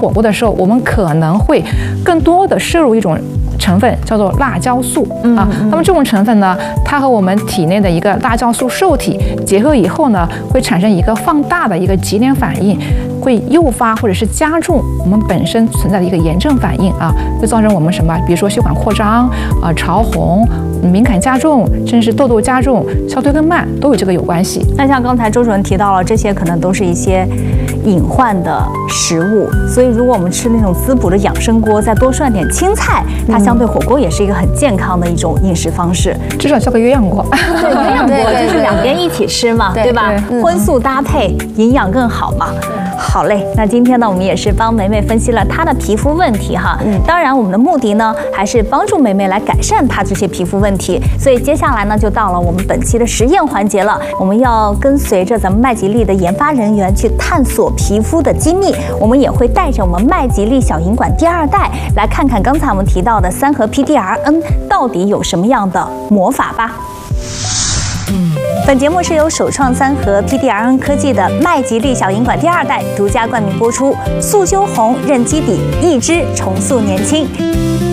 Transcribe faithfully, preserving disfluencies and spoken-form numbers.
火锅的时候，我们可能会更多的摄入一种成分叫做辣椒素啊。那么这种成分呢，它和我们体内的一个辣椒素受体结合以后呢，会产生一个放大的一个级联反应，会诱发或者是加重我们本身存在的一个炎症反应啊，会造成我们什么，比如说血管扩张啊、潮红、敏感加重，甚至是痘痘加重、消退更慢，都与这个有关系。 那像刚才周主任提到了，这些可能都是一些隐患的食物，所以如果我们吃那种滋补的养生锅，再多涮点青菜，它相对火锅也是一个很健康的一种饮食方式， 至少叫个鸳鸯锅。 对，鸳鸯锅就是两边一起吃嘛，对吧？荤素搭配，营养更好嘛。好嘞，那今天呢，我们也是帮梅梅分析了她的皮肤问题哈。嗯，当然我们的目的呢，还是帮助梅梅来改善她这些皮肤问题。所以接下来呢，就到了我们本期的实验环节了。我们要跟随着咱们麦吉丽的研发人员去探索皮肤的机密。我们也会带着我们麦吉丽小银管第二代，来看看刚才我们提到的三合 P D R N 到底有什么样的魔法吧。本节目是由首创三合 P D R N 科技的麦吉丽小银管第二代独家冠名播出，速修红润基底，一支重塑年轻。